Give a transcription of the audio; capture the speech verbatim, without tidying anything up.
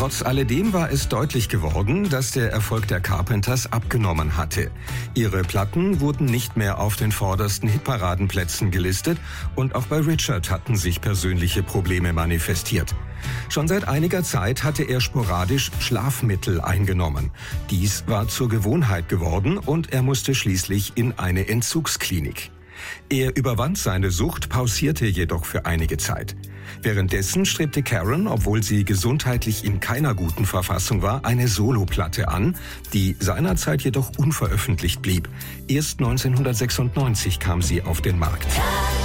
Trotz alledem war es deutlich geworden, dass der Erfolg der Carpenters abgenommen hatte. Ihre Platten wurden nicht mehr auf den vordersten Hitparadenplätzen gelistet und auch bei Richard hatten sich persönliche Probleme manifestiert. Schon seit einiger Zeit hatte er sporadisch Schlafmittel eingenommen. Dies war zur Gewohnheit geworden und er musste schließlich in eine Entzugsklinik. Er überwand seine Sucht, pausierte jedoch für einige Zeit. Währenddessen strebte Karen, obwohl sie gesundheitlich in keiner guten Verfassung war, eine Soloplatte an, die seinerzeit jedoch unveröffentlicht blieb. Erst neunzehnhundertsechsundneunzig kam sie auf den Markt.